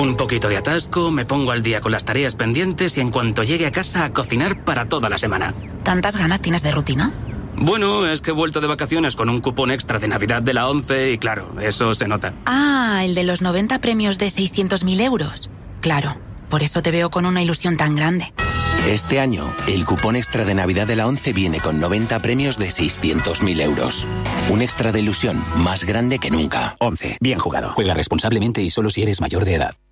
Un poquito de atasco, me pongo al día con las tareas pendientes y en cuanto llegue a casa a cocinar para toda la semana. ¿Tantas ganas tienes de rutina? Bueno, es que he vuelto de vacaciones con un cupón extra de Navidad de la ONCE y claro, eso se nota. Ah, el de los 90 premios de 600.000 euros. Claro, por eso te veo con una ilusión tan grande. Este año, el cupón extra de Navidad de la ONCE viene con 90 premios de 600.000 euros. Un extra de ilusión más grande que nunca. ONCE, bien jugado. Juega responsablemente y solo si eres mayor de edad.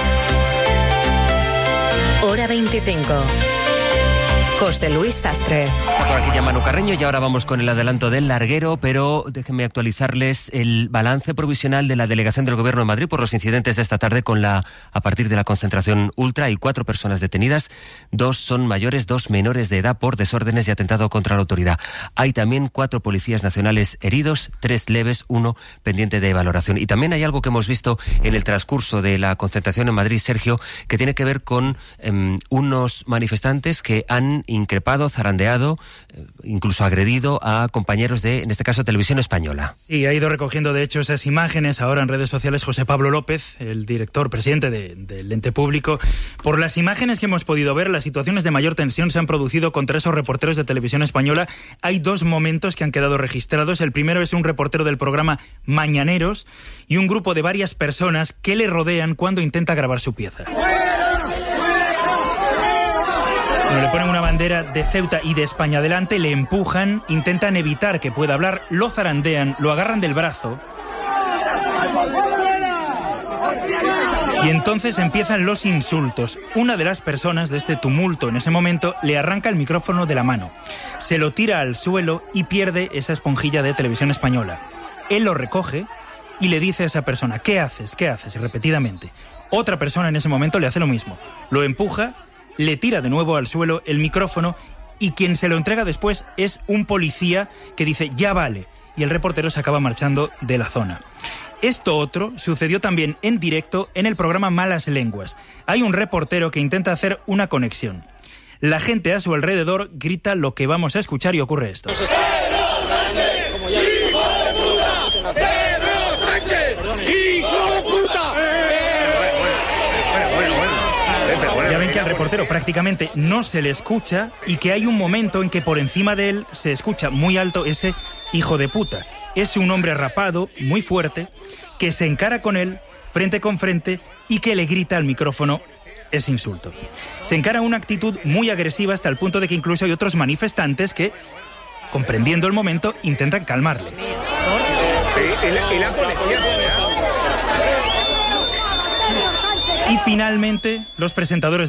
Hora 25. José Luis Sastre. Está por aquí ya Manu Carreño y ahora vamos con el adelanto del larguero, pero déjenme actualizarles el balance provisional de la delegación del Gobierno de Madrid por los incidentes de esta tarde a partir de la concentración ultra. Hay 4 personas detenidas, 2 son mayores, 2 menores de edad por desórdenes y atentado contra la autoridad. Hay también 4 policías nacionales heridos, 3 leves, 1 pendiente de valoración. Y también hay algo que hemos visto en el transcurso de la concentración en Madrid, Sergio, que tiene que ver con unos manifestantes que han increpado, zarandeado, incluso agredido a compañeros de, en este caso, Televisión Española. Sí, ha ido recogiendo, de hecho, esas imágenes ahora en redes sociales José Pablo López, el presidente del ente público. Por las imágenes que hemos podido ver, las situaciones de mayor tensión se han producido contra esos reporteros de Televisión Española. Hay 2 momentos que han quedado registrados. El primero es un reportero del programa Mañaneros y un grupo de varias personas que le rodean cuando intenta grabar su pieza. Bueno, le ponen una bandera de Ceuta y de España delante, le empujan, intentan evitar que pueda hablar, lo zarandean, lo agarran del brazo. Y entonces empiezan los insultos. Una de las personas de este tumulto en ese momento le arranca el micrófono de la mano, se lo tira al suelo y pierde esa esponjilla de Televisión Española. Él lo recoge y le dice a esa persona, ¿qué haces? ¿Qué haces? Repetidamente. Otra persona en ese momento le hace lo mismo. Lo empuja, le tira de nuevo al suelo el micrófono y quien se lo entrega después es un policía que dice ya vale, y el reportero se acaba marchando de la zona. Esto otro sucedió también en directo en el programa Malas Lenguas. Hay un reportero que intenta hacer una conexión. La gente a su alrededor grita lo que vamos a escuchar y ocurre esto. Ya ven que al reportero prácticamente no se le escucha y que hay un momento en que por encima de él se escucha muy alto ese hijo de puta. Es un hombre rapado, muy fuerte, que se encara con él frente con frente y que le grita al micrófono ese insulto. Se encara una actitud muy agresiva hasta el punto de que incluso hay otros manifestantes que, comprendiendo el momento, intentan calmarle. Y la policía... Y finalmente, los presentadores